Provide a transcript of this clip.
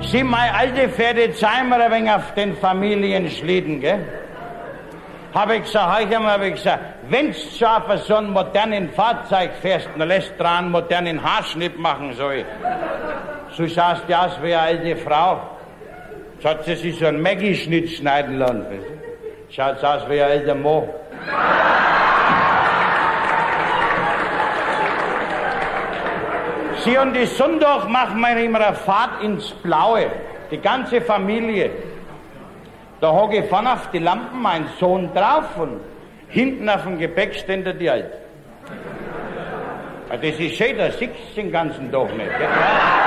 Sie, meine alte Pferde, zeigen mir ein wenig auf den Familienschlitten, gell? Habe ich gesagt, wenn's schon auf so einem modernen Fahrzeug fährst, dann lässt dran einen modernen Haarschnitt machen, so schaust du aus wie eine alte Frau. So hat sie sich so einen Maggie-Schnitt schneiden lassen. Schaut's aus wie ein alter Mann. Sie, und die Sonntag machen wir immer eine Fahrt ins Blaue. Die ganze Familie. Da hock ich vorne auf die Lampen, mein Sohn drauf, und hinten auf dem Gepäckständer die Alte. Das ist schön, da siehst du den ganzen Tag nicht. Gell?